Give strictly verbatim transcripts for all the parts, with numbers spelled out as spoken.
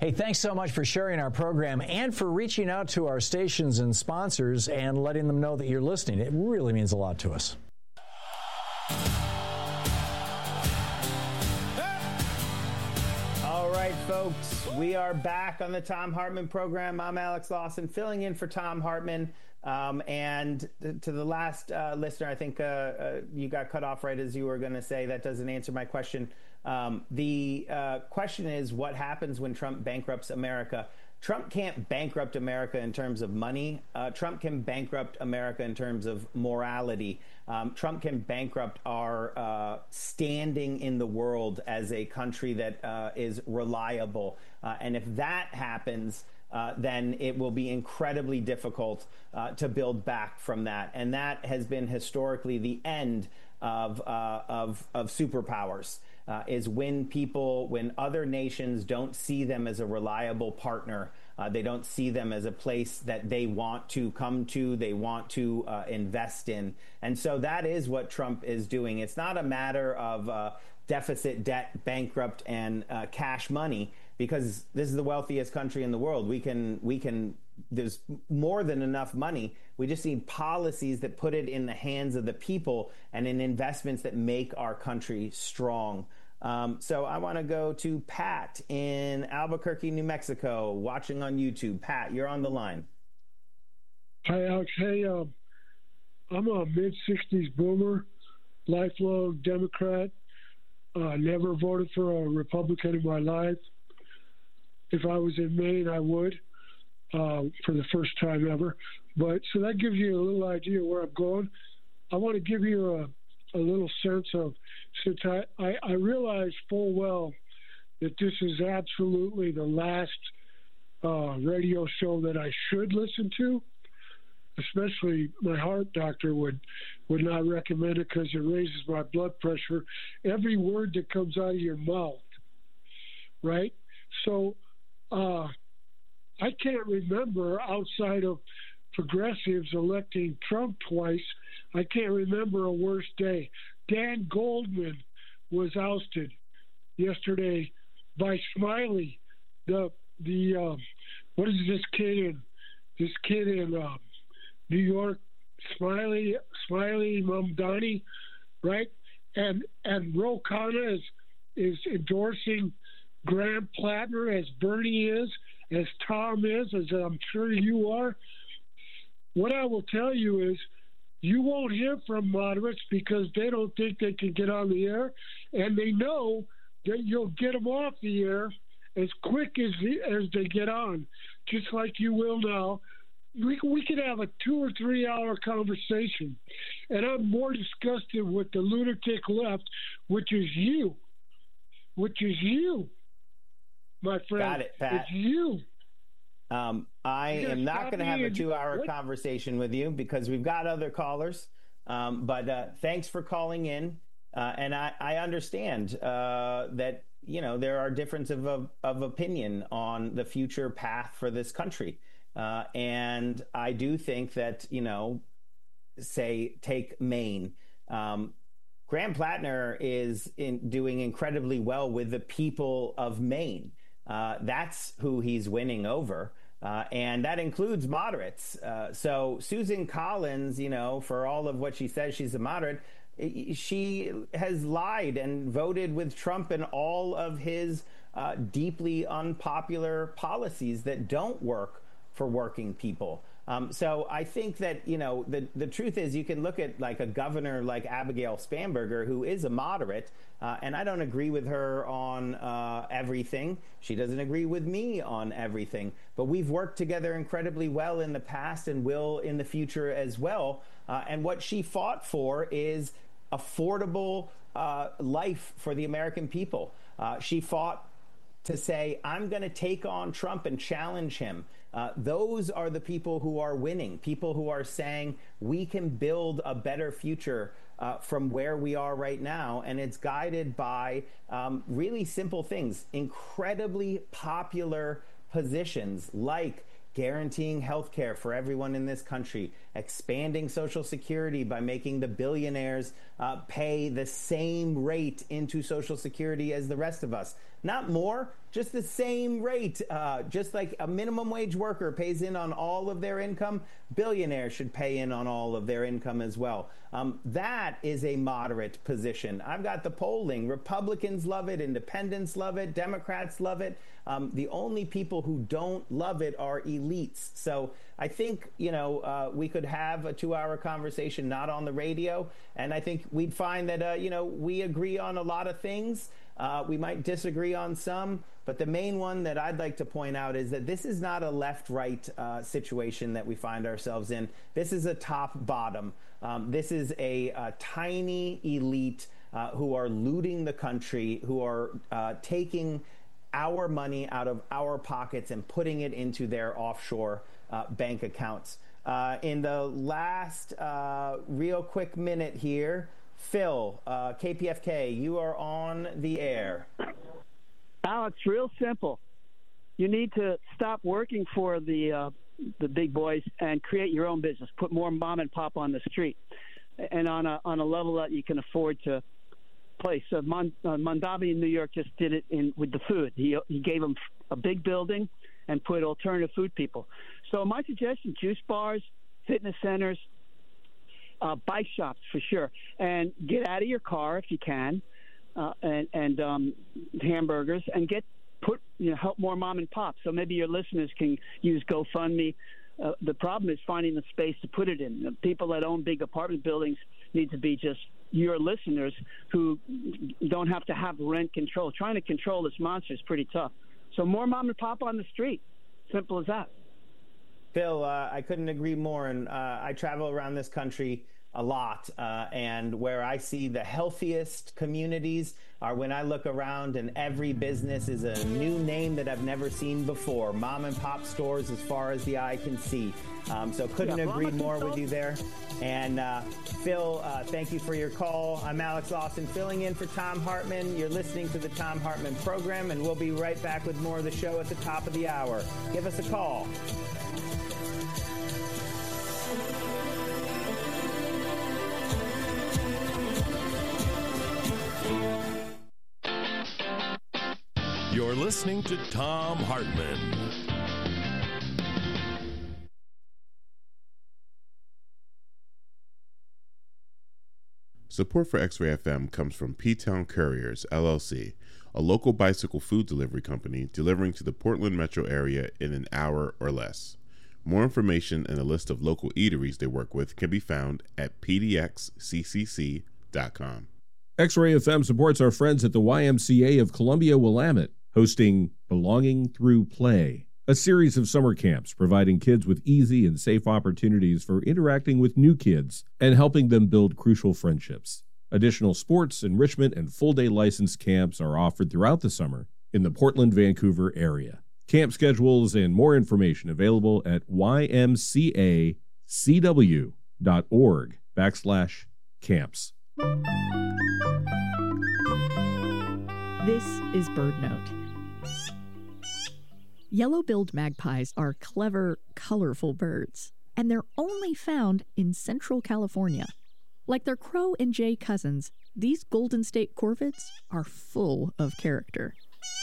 Hey, thanks so much for sharing our program and for reaching out to our stations and sponsors and letting them know that you're listening. It really means a lot to us. All right, folks, we are back on the Thom Hartmann program. I'm Alex Lawson, filling in for Thom Hartmann. Um, and th- to the last uh, listener, I think uh, uh, you got cut off right as you were going to say that doesn't answer my question. Um, the uh, question is, what happens when Trump bankrupts America? Trump can't bankrupt America in terms of money. Uh, Trump can bankrupt America in terms of morality. Um, Trump can bankrupt our uh, standing in the world as a country that uh, is reliable. Uh, and if that happens, Uh, then it will be incredibly difficult uh, to build back from that. And that has been historically the end of uh, of, of superpowers, uh, is when people, when other nations don't see them as a reliable partner, uh, they don't see them as a place that they want to come to, they want to uh, invest in. And so that is what Trump is doing. It's not a matter of uh, deficit, debt, bankrupt, and uh, cash money, because this is the wealthiest country in the world. We can, we can, there's more than enough money. We just need policies that put it in the hands of the people and in investments that make our country strong. Um, so I want to go to Pat in Albuquerque, New Mexico, watching on YouTube. Pat, you're on the line. Hi, Alex. Hey, uh, I'm a mid-sixties boomer, lifelong Democrat. Uh, never voted for a Republican in my life. If I was in Maine, I would, uh, for the first time ever. But so that gives you a little idea where I'm going. I want to give you a, a little sense of, since I, I, I realize full well that this is absolutely the last uh, radio show that I should listen to. Especially my heart doctor would would not recommend it because it raises my blood pressure. Every word that comes out of your mouth, right? So uh, I can't remember, outside of progressives electing Trump twice, I can't remember a worse day. Dan Goldman was ousted yesterday by Smiley. The the um, what is this kid in this kid in um, New York, Smiley, Smiley Mamdani, right? And and Ro Khanna is is endorsing Graham Plattner, as Bernie is, as Tom is, as I'm sure you are. What I will tell you is, you won't hear from moderates because they don't think they can get on the air, and they know that you'll get them off the air as quick as the, as they get on, just like you will now. We, we could have a two or three hour conversation, and I'm more disgusted with the lunatic left, which is you, which is you, my friend. Got it, Pat. It's you. Um, I am not going to have a two hour what? conversation with you because we've got other callers. Um, but uh, thanks for calling in. Uh, and I, I understand uh, that, you know, there are differences of, of opinion on the future path for this country. Uh, and I do think that, you know, say, take Maine. Um, Graham Plattner is in doing incredibly well with the people of Maine. Uh, that's who he's winning over. Uh, and that includes moderates. Uh, so Susan Collins, you know, for all of what she says, she's a moderate. She has lied and voted with Trump in all of his uh, deeply unpopular policies that don't work for working people. Um, so I think that, you know, the, the truth is you can look at like a governor like Abigail Spanberger, who is a moderate, uh, and I don't agree with her on uh, everything. She doesn't agree with me on everything. But we've worked together incredibly well in the past and will in the future as well. Uh, and what she fought for is affordable uh, life for the American people. Uh, she fought to say, I'm going to take on Trump and challenge him. Uh, those are the people who are winning, people who are saying we can build a better future uh, from where we are right now. And it's guided by um, really simple things, incredibly popular positions like guaranteeing health care for everyone in this country, expanding Social Security by making the billionaires uh, pay the same rate into Social Security as the rest of us, not more, just the same rate. Uh, just like a minimum wage worker pays in on all of their income, billionaires should pay in on all of their income as well. Um, that is a moderate position. I've got the polling. Republicans love it. Independents love it. Democrats love it. Um, the only people who don't love it are elites. So I think, you know, uh, we could have a two-hour conversation not on the radio, and I think we'd find that, uh, you know, we agree on a lot of things. Uh, we might disagree on some, but the main one that I'd like to point out is that this is not a left-right uh, situation that we find ourselves in. This is a top-bottom. Um, this is a, a tiny elite uh, who are looting the country, who are uh, taking our money out of our pockets and putting it into their offshore uh, bank accounts. Uh, in the last uh, real quick minute here, Phil, uh, K P F K, you are on the air. Alex, real simple. You need to stop working for the uh, the big boys and create your own business. Put more mom and pop on the street, and on a on a level that you can afford to place. So Mon, uh, Mondavi in New York just did it in with the food. He he gave them a big building and put alternative food people. So my suggestion: juice bars, fitness centers. Uh, bike shops for sure, and get out of your car if you can, uh, and and um, hamburgers, and get put you know help more mom and pop. So maybe your listeners can use GoFundMe. Uh, the problem is finding the space to put it in. The people that own big apartment buildings need to be just your listeners who don't have to have rent control. Trying to control this monster is pretty tough. So more mom and pop on the street. Simple as that. Phil, uh, I couldn't agree more. And uh, I travel around this country a lot. Uh, and where I see the healthiest communities are when I look around and every business is a new name that I've never seen before. Mom and pop stores as far as the eye can see. Um, so couldn't yeah, agree more with you there. And uh, Phil, uh, thank you for your call. I'm Alex Lawson filling in for Thom Hartmann. You're listening to the Thom Hartmann program, and we'll be right back with more of the show at the top of the hour. Give us a call. You're listening to Thom Hartmann. Support for X-Ray F M comes from P-Town Couriers, L L C, a local bicycle food delivery company delivering to the Portland metro area in an hour or less. More information and a list of local eateries they work with can be found at p d x c c c dot com. X-Ray F M supports our friends at the Y M C A of Columbia Willamette, hosting Belonging Through Play, a series of summer camps providing kids with easy and safe opportunities for interacting with new kids and helping them build crucial friendships. Additional sports, enrichment, and full-day licensed camps are offered throughout the summer in the Portland-Vancouver area. Camp schedules and more information available at y m c a c w dot org backslash camps. This is BirdNote. Yellow-billed magpies are clever, colorful birds, and they're only found in Central California. Like their crow and jay cousins, these Golden State corvids are full of character.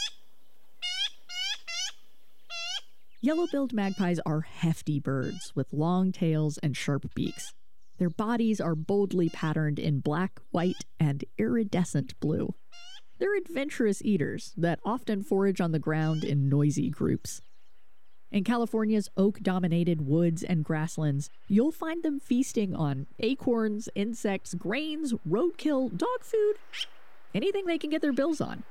Yellow-billed magpies are hefty birds with long tails and sharp beaks. Their bodies are boldly patterned in black, white, and iridescent blue. They're adventurous eaters that often forage on the ground in noisy groups. In California's oak-dominated woods and grasslands, you'll find them feasting on acorns, insects, grains, roadkill, dog food, anything they can get their bills on.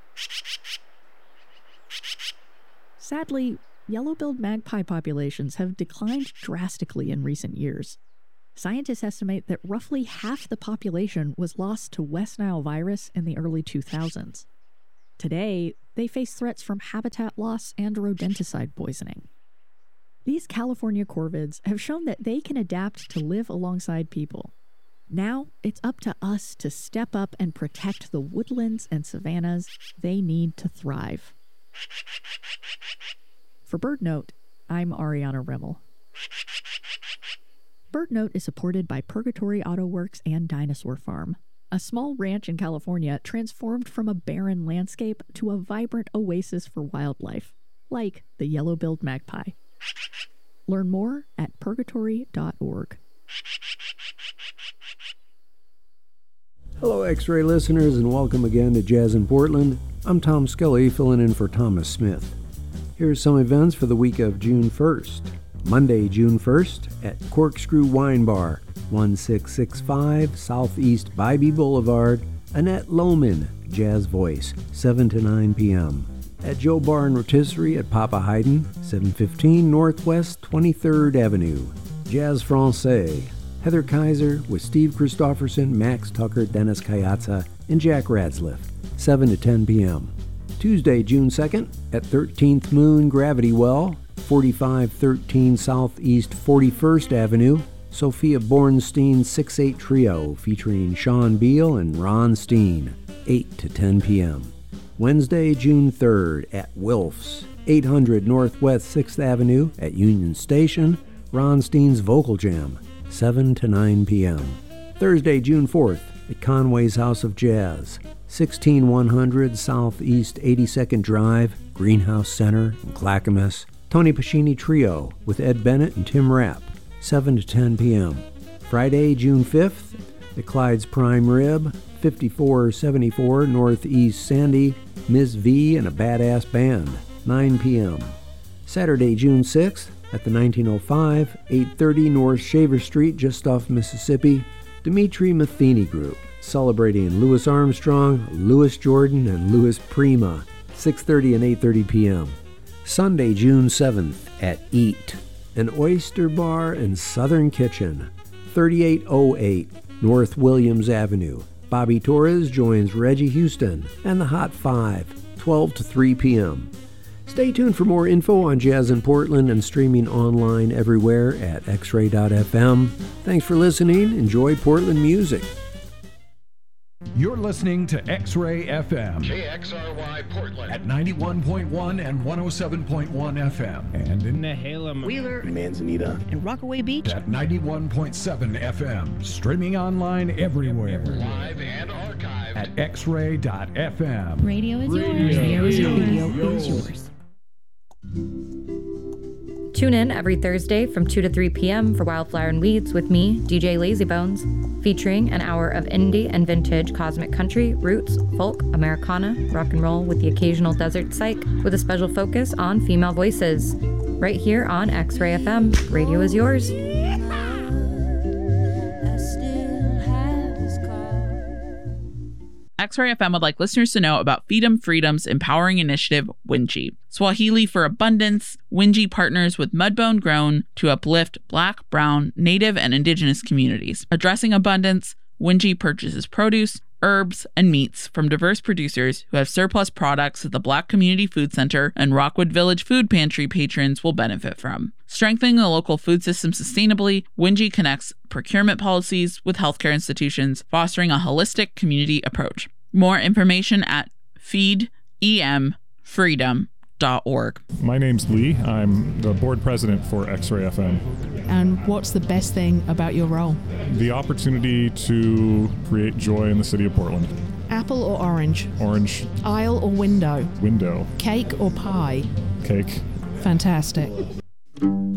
Sadly, yellow-billed magpie populations have declined drastically in recent years. Scientists estimate that roughly half the population was lost to West Nile virus in the early two thousands. Today, they face threats from habitat loss and rodenticide poisoning. These California corvids have shown that they can adapt to live alongside people. Now, it's up to us to step up and protect the woodlands and savannas they need to thrive. For BirdNote, I'm Ariana Remmel. BirdNote is supported by Purgatory Auto Works and Dinosaur Farm. a small ranch in California transformed from a barren landscape to a vibrant oasis for wildlife, like the yellow-billed magpie. Learn more at purgatory dot org. Hello, X-Ray listeners, and welcome again to Jazz in Portland. I'm Tom Scully, filling in for Thomas Smith. Here's some events for the week of June first. Monday, June first, at Corkscrew Wine Bar, one six six five Southeast Bybee Boulevard, Annette Lohman, Jazz Voice, seven to nine p.m. At Joe Bar and Rotisserie at Papa Haydn, seven fifteen Northwest twenty-third Avenue. Jazz Francais, Heather Kaiser with Steve Christofferson, Max Tucker, Dennis Kayatsa, and Jack Radsliff, seven to ten p.m. Tuesday, June second, at thirteenth Moon Gravity Well, forty-five thirteen Southeast forty-first Avenue, Sophia Bornstein six eight Trio featuring Sean Beal and Ron Steen, eight to ten p.m. Wednesday, June third, at Wilf's, eight hundred Northwest sixth Avenue at Union Station, Ron Steen's Vocal Jam, seven to nine p.m. Thursday, June fourth, at Conway's House of Jazz, sixteen one hundred Southeast eighty-second Drive, Greenhouse Center in Clackamas, Tony Pascini Trio with Ed Bennett and Tim Rapp, seven to ten p.m. Friday, June fifth, at Clyde's Prime Rib, fifty-four seventy-four Northeast Sandy, Miz V and a Badass Band, nine p.m. Saturday, June sixth, at the nineteen oh five, eight thirty North Shaver Street, just off Mississippi, Dimitri Matheny Group, celebrating Louis Armstrong, Louis Jordan, and Louis Prima, six thirty and eight thirty p.m. Sunday, June seventh, at Eat, an oyster bar and southern kitchen, thirty-eight oh eight North Williams Avenue. Bobby Torres joins Reggie Houston and the Hot Five, twelve to three p.m. Stay tuned for more info on Jazz in Portland and streaming online everywhere at x ray dot f m. Thanks for listening. Enjoy Portland music. You're listening to X-Ray F M. K X R Y Portland. At ninety-one point one and one oh seven point one F M. And in Nehalem, Wheeler, Manzanita, and Rockaway Beach. At ninety-one point seven F M. Streaming online everywhere. Live and archived. At x ray dot f m. Radio is yours. Radio is yours. Radio is yours. Tune in every Thursday from two to three p.m. for Wildflower and Weeds with me, D J Lazybones, featuring an hour of indie and vintage cosmic country, roots, folk, Americana, rock and roll with the occasional desert psych, with a special focus on female voices. Right here on X-Ray F M. Radio is yours. X-Ray F M would like listeners to know about Freedom Freedom's empowering initiative, Winji. Swahili for abundance, Winji partners with Mudbone Grown to uplift Black, Brown, Native, and Indigenous communities. Addressing abundance, Winji purchases produce, herbs, and meats from diverse producers who have surplus products that the Black Community Food Center and Rockwood Village Food Pantry patrons will benefit from. Strengthening the local food system sustainably, Winji connects procurement policies with healthcare institutions, fostering a holistic community approach. More information at feed e m freedom dot org. My name's Lee. I'm the board president for X-Ray F M. And what's the best thing about your role? The opportunity to create joy in the city of Portland. Apple or orange? Orange. Aisle or window? Window. Cake or pie? Cake. Fantastic.